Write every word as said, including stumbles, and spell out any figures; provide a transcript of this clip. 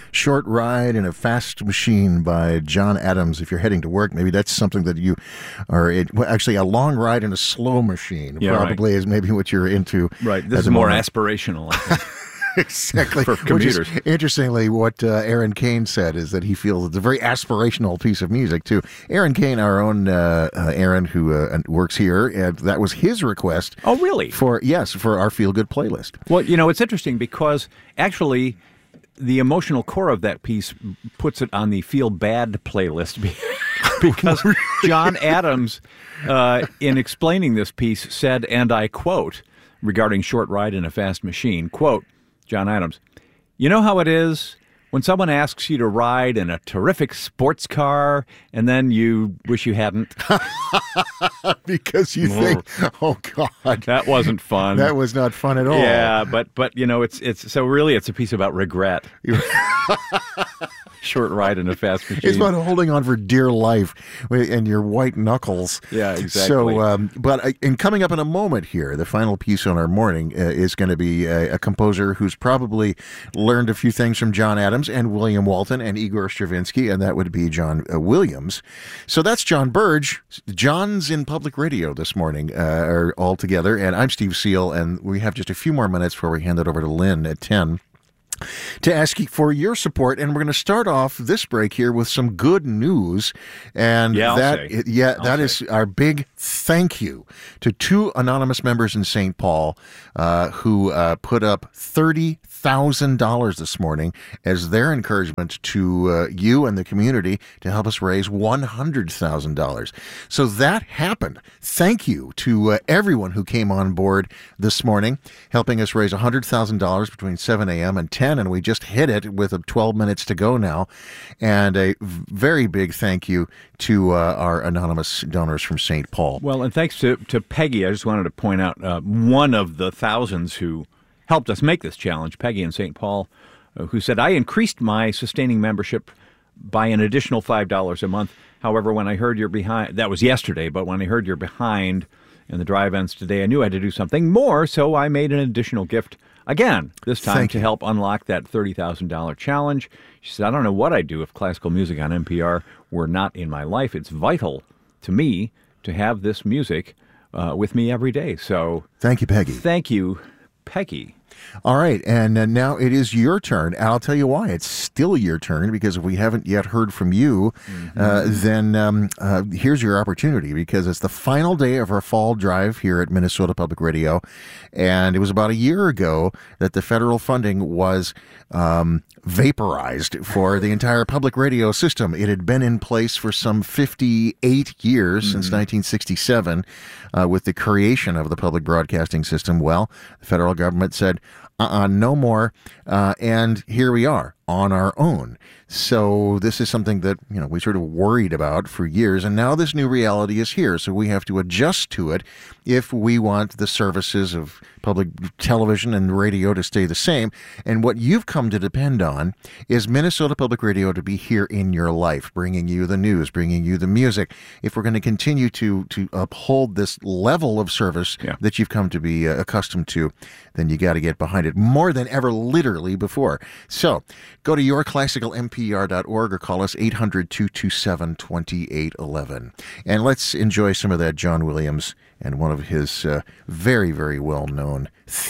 Short Ride in a Fast Machine by John Adams. If you're heading to work, maybe that's something that you are, it, well, actually a long ride in a slow machine yeah, probably right. is maybe what you're into. Right, this is more moment. aspirational, I think. Exactly. For commuters. Which is, interestingly, what uh, Aaron Kane said is that he feels it's a very aspirational piece of music, too. Aaron Kane, our own uh, uh, Aaron, who uh, works here, uh, that was his request. Oh, really? For Yes, for our Feel Good playlist. Well, you know, it's interesting because actually the emotional core of that piece puts it on the Feel Bad playlist because John Adams, uh, in explaining this piece, said, and I quote, regarding Short Ride in a Fast Machine, quote, John Adams, you know how it is when someone asks you to ride in a terrific sports car and then you wish you hadn't? Because you think, oh, God. That wasn't fun. That was not fun at all. Yeah, but, but you know, it's it's so really it's a piece about regret. Short Ride in a Fast Machine. It's about holding on for dear life and your white knuckles. Yeah, exactly. So, um, but uh, and coming up in a moment here, the final piece on our morning uh, is going to be a, a composer who's probably learned a few things from John Adams and William Walton and Igor Stravinsky, and that would be John uh, Williams. So that's John Burge. John's in public radio this morning, uh, are all together, and I'm Steve Seal, and we have just a few more minutes before we hand it over to Lynn at ten. To ask for your support, and we're going to start off this break here with some good news, and yeah, that I'll say. yeah, I'll that say. is our big thank you to two anonymous members in Saint Paul uh, who uh, put up thirty thousand dollars this morning as their encouragement to uh, you and the community to help us raise one hundred thousand dollars. So that happened. Thank you to uh, everyone who came on board this morning, helping us raise one hundred thousand dollars between seven a.m. and ten, and we just hit it with twelve minutes to go now. And a very big thank you to uh, our anonymous donors from Saint Paul. Well, and thanks to, to Peggy. I just wanted to point out uh, one of the thousands who helped us make this challenge, Peggy in Saint Paul, uh, who said, I increased my sustaining membership by an additional five dollars a month. However, when I heard you're behind, that was yesterday, but when I heard you're behind in the drive-ins today, I knew I had to do something more, so I made an additional gift again, this time Thank to you. help unlock that thirty thousand dollars challenge. She said, I don't know what I'd do if classical music on N P R were not in my life. It's vital to me to have this music uh, with me every day. So Thank you, Peggy. thank you, Peggy. All right, and uh, now it is your turn. And I'll tell you why. It's still your turn, because if we haven't yet heard from you, mm-hmm. uh, then um, uh, here's your opportunity, because it's the final day of our fall drive here at Minnesota Public Radio, and it was about a year ago that the federal funding was um, vaporized for the entire public radio system. It had been in place for some fifty-eight years, mm-hmm. since nineteen sixty-seven, uh, with the creation of the public broadcasting system. Well, the federal government said, uh-uh, no more, uh, and here we are on our own. So this is something that, you know, we sort of worried about for years, and now this new reality is here, so we have to adjust to it if we want the services of public television and radio to stay the same. And what you've come to depend on is Minnesota Public Radio to be here in your life, bringing you the news, bringing you the music. If we're going to continue to to uphold this level of service yeah. that you've come to be uh, accustomed to, then you got to get behind it more than ever, literally, before. So go to your classical m p r dot org or call us eight hundred, two two seven, two eight one one. And let's enjoy some of that John Williams and one of his uh, very, very well-known themes.